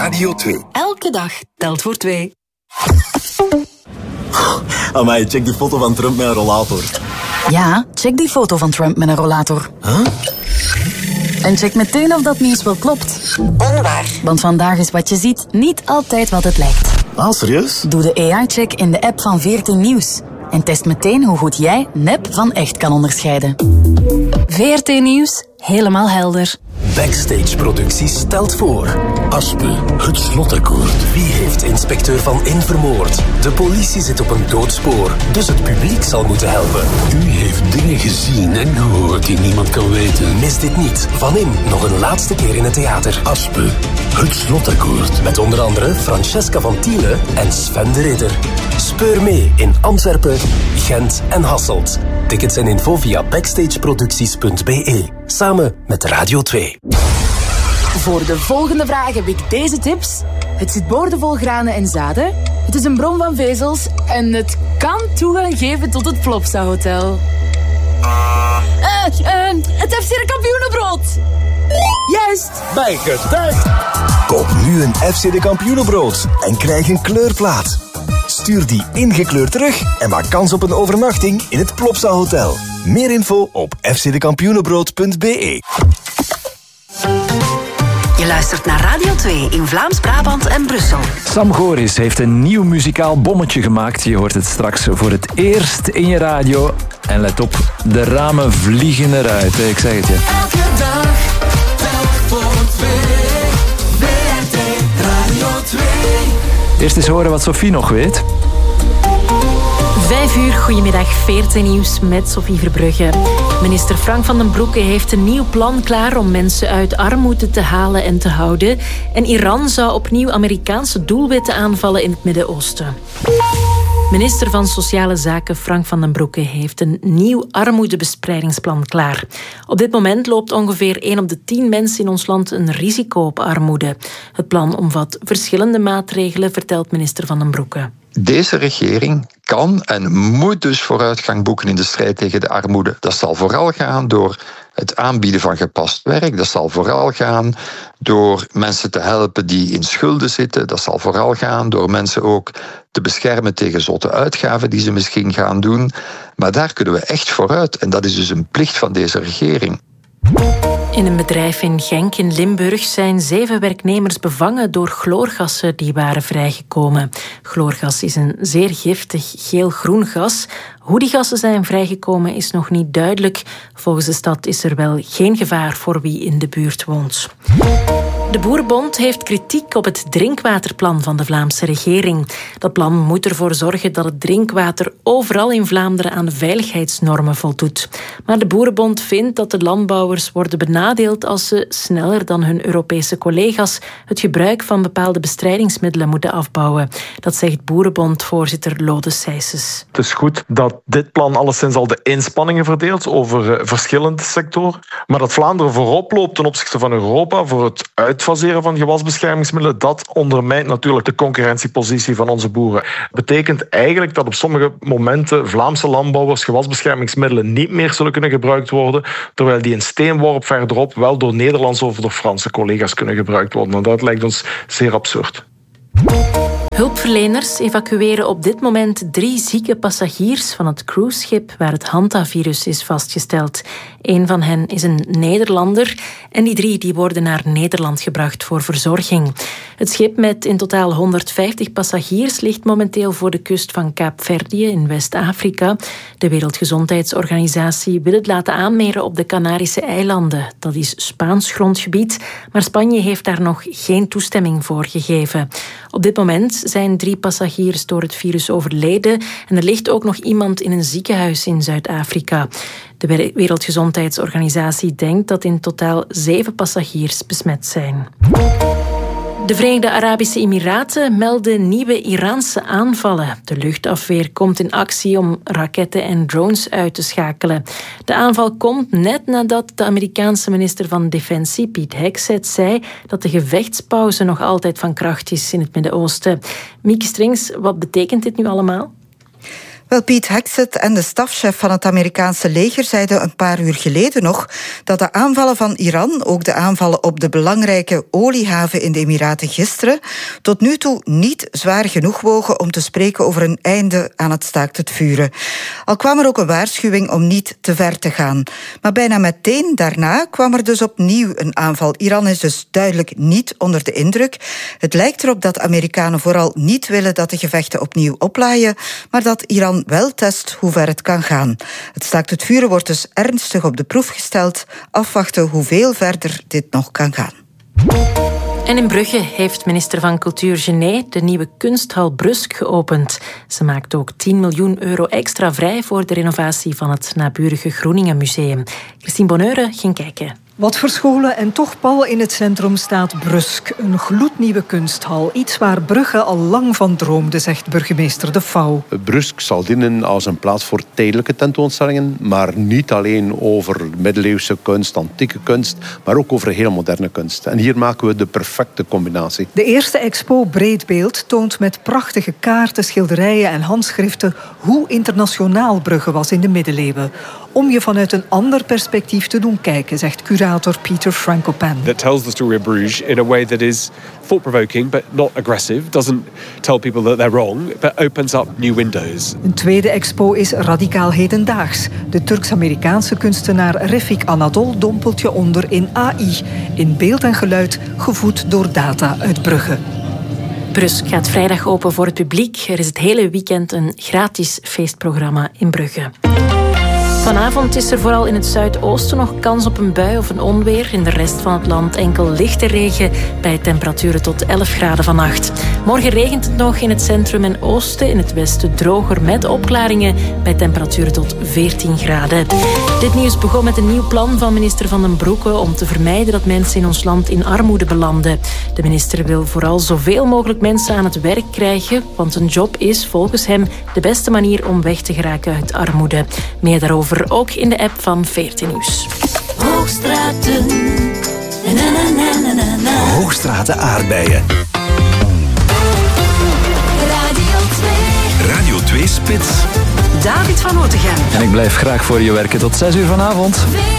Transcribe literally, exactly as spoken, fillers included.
Radio twee. Elke dag telt voor twee. Amai, check die foto van Trump met een rollator. Ja, check die foto van Trump met een rollator. Huh? En check meteen of dat nieuws wel klopt. Onwaar. Want vandaag is wat je ziet niet altijd wat het lijkt. Ah, serieus? Doe de A I-check in de app van veertien Nieuws. En test meteen hoe goed jij nep van echt kan onderscheiden. V R T Nieuws, helemaal helder. Backstage Producties stelt voor. Aspe, het slotakkoord. Wie heeft inspecteur Van In vermoord? De politie zit op een doodspoor, dus het publiek zal moeten helpen. U heeft dingen gezien en gehoord die niemand kan weten. Mis dit niet. Van In, nog een laatste keer in het theater. Aspe, het slotakkoord. Met onder andere Francesca van Tiele en Sven de Ridder. Speur mee in Antwerpen, Gent en Hasselt. Tickets en info via backstageproducties punt b e. Samen met Radio twee. Voor de volgende vraag heb ik deze tips. Het zit boordevol granen en zaden. Het is een bron van vezels. En het kan toegang geven tot het Plopsa Hotel. Uh, uh, het F C de Kampioenenbrood. Juist. Bijgetuigd. Koop nu een F C de Kampioenenbrood en krijg een kleurplaat. Stuur die ingekleurd terug en maak kans op een overnachting in het Plopsa Hotel. Meer info op f c de kampioenenbrood punt b e. Je luistert naar Radio twee in Vlaams-Brabant en Brussel. Sam Goris heeft een nieuw muzikaal bommetje gemaakt. Je hoort het straks voor het eerst in je radio. En let op, de ramen vliegen eruit. Ik zeg het je. Elke dag, telk voor twee. V R T Radio twee. Eerst eens horen wat Sophie nog weet. Vijf uur, goedemiddag, V R T Nieuws met Sophie Verbrugge. Minister Frank van den Broeke heeft een nieuw plan klaar om mensen uit armoede te halen en te houden. En Iran zou opnieuw Amerikaanse doelwitten aanvallen in het Midden-Oosten. Minister van Sociale Zaken Frank van den Broeke heeft een nieuw armoedebestrijdingsplan klaar. Op dit moment loopt ongeveer één op de tien mensen in ons land een risico op armoede. Het plan omvat verschillende maatregelen, vertelt minister van den Broeke. Deze regering kan en moet dus vooruitgang boeken in de strijd tegen de armoede. Dat zal vooral gaan door het aanbieden van gepast werk. Dat zal vooral gaan door mensen te helpen die in schulden zitten. Dat zal vooral gaan door mensen ook te beschermen tegen zotte uitgaven die ze misschien gaan doen. Maar daar kunnen we echt vooruit. En dat is dus een plicht van deze regering. In een bedrijf in Genk in Limburg zijn zeven werknemers bevangen door chloorgassen die waren vrijgekomen. Chloorgas is een zeer giftig geel-groen gas. Hoe die gassen zijn vrijgekomen is nog niet duidelijk. Volgens de stad is er wel geen gevaar voor wie in de buurt woont. De Boerenbond heeft kritiek op het drinkwaterplan van de Vlaamse regering. Dat plan moet ervoor zorgen dat het drinkwater overal in Vlaanderen aan de veiligheidsnormen voldoet. Maar de Boerenbond vindt dat de landbouwers worden benadeeld als ze sneller dan hun Europese collega's het gebruik van bepaalde bestrijdingsmiddelen moeten afbouwen. Dat zegt Boerenbondvoorzitter Lode Sijsses. Het is goed dat dit plan alleszins al de inspanningen verdeelt over verschillende sectoren, maar dat Vlaanderen voorop loopt ten opzichte van Europa voor het uitfaseren van gewasbeschermingsmiddelen, dat ondermijnt natuurlijk de concurrentiepositie van onze boeren. Dat betekent eigenlijk dat op sommige momenten Vlaamse landbouwers gewasbeschermingsmiddelen niet meer zullen kunnen gebruikt worden, terwijl die een steenworp verderop wel door Nederlandse of door Franse collega's kunnen gebruikt worden. En dat lijkt ons zeer absurd. Hulpverleners evacueren op dit moment drie zieke passagiers van het cruiseschip waar het hantavirus is vastgesteld. Een van hen is een Nederlander en die drie die worden naar Nederland gebracht voor verzorging. Het schip met in totaal honderdvijftig passagiers ligt momenteel voor de kust van Kaapverdië in West-Afrika. De Wereldgezondheidsorganisatie wil het laten aanmeren op de Canarische eilanden. Dat is Spaans grondgebied, maar Spanje heeft daar nog geen toestemming voor gegeven. Op dit moment zijn drie passagiers door het virus overleden en er ligt ook nog iemand in een ziekenhuis in Zuid-Afrika. De Wereldgezondheidsorganisatie denkt dat in totaal zeven passagiers besmet zijn. De Verenigde Arabische Emiraten melden nieuwe Iraanse aanvallen. De luchtafweer komt in actie om raketten en drones uit te schakelen. De aanval komt net nadat de Amerikaanse minister van Defensie, Pete Hegseth, zei dat de gevechtspauze nog altijd van kracht is in het Midden-Oosten. Mieke Strings, wat betekent dit nu allemaal? Wel, Pete Hegseth en de stafchef van het Amerikaanse leger zeiden een paar uur geleden nog dat de aanvallen van Iran, ook de aanvallen op de belangrijke oliehaven in de Emiraten gisteren, tot nu toe niet zwaar genoeg wogen om te spreken over een einde aan het staakt het vuren. Al kwam er ook een waarschuwing om niet te ver te gaan. Maar bijna meteen daarna kwam er dus opnieuw een aanval. Iran is dus duidelijk niet onder de indruk. Het lijkt erop dat Amerikanen vooral niet willen dat de gevechten opnieuw oplaaien, maar dat Iran wel test hoe ver het kan gaan. Het staakt het vuren wordt dus ernstig op de proef gesteld. Afwachten hoeveel verder dit nog kan gaan. En in Brugge heeft minister van Cultuur Genet de nieuwe kunsthal Brusk geopend. Ze maakt ook tien miljoen euro extra vrij voor de renovatie van het naburige Groeningen Museum. Christine Bonheure ging kijken. Wat verscholen en toch pal in het centrum staat Brusk. Een gloednieuwe kunsthal. Iets waar Brugge al lang van droomde, zegt burgemeester De Fouw. Brusk zal dienen als een plaats voor tijdelijke tentoonstellingen, maar niet alleen over middeleeuwse kunst, antieke kunst, maar ook over heel moderne kunst. En hier maken we de perfecte combinatie. De eerste expo Breedbeeld toont met prachtige kaarten, schilderijen en handschriften hoe internationaal Brugge was in de middeleeuwen. Om je vanuit een ander perspectief te doen kijken, zegt curator Peter Frankopan. That tells the story of Bruges in a way that is thought-provoking but not aggressive. Doesn't tell people that they're wrong, but opens up new windows. Een tweede expo is radicaal hedendaags. De Turks-Amerikaanse kunstenaar Refik Anadol dompelt je onder in A I. In beeld en geluid, gevoed door data uit Brugge. Brusk gaat vrijdag open voor het publiek. Er is het hele weekend een gratis feestprogramma in Brugge. Vanavond is er vooral in het zuidoosten nog kans op een bui of een onweer. In de rest van het land enkel lichte regen bij temperaturen tot elf graden vannacht. Morgen regent het nog in het centrum en oosten. In het westen droger met opklaringen bij temperaturen tot veertien graden. Dit nieuws begon met een nieuw plan van minister Van den Broeke om te vermijden dat mensen in ons land in armoede belanden. De minister wil vooral zoveel mogelijk mensen aan het werk krijgen, want een job is volgens hem de beste manier om weg te geraken uit armoede. Meer daarover ook in de app van veertien Nieuws. Hoogstraten. Na, na, na, na, na, na. Hoogstraten aardbeien. Radio twee. Radio twee Spits. David van Otegem. En ik blijf graag voor je werken tot zes uur vanavond.